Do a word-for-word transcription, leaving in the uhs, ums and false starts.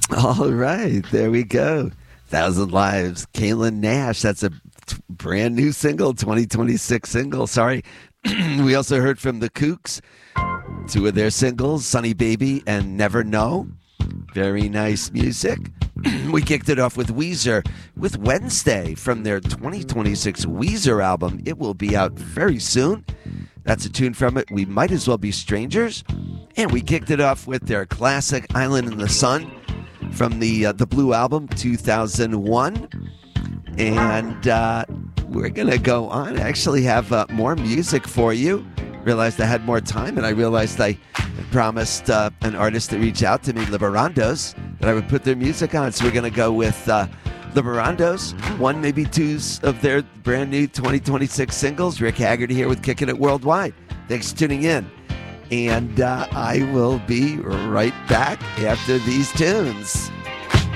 All right, there we go. Thousand Lives, Kaylin Nash. That's a t- brand new single, twenty twenty-six single. Sorry. We also heard from the Kooks, two of their singles, Sunny Baby and Never Know. Very nice music. We kicked it off with Weezer with Wednesday from their twenty twenty-six Weezer album. It will be out very soon. That's a tune from it. We Might As Well Be Strangers. And we kicked it off with their classic Island in the Sun from the uh, the Blue Album, two thousand one. And uh, we're going to go on. I actually have uh, more music for you. Realized I had more time, and I realized I promised uh, an artist to reach out to me, Liberandos, that I would put their music on. So we're going to go with uh, Liberandos, one, maybe two of their brand new twenty twenty-six singles. Rick Haggerty here with Kicking It Worldwide. Thanks for tuning in. And uh, I will be right back after these tunes.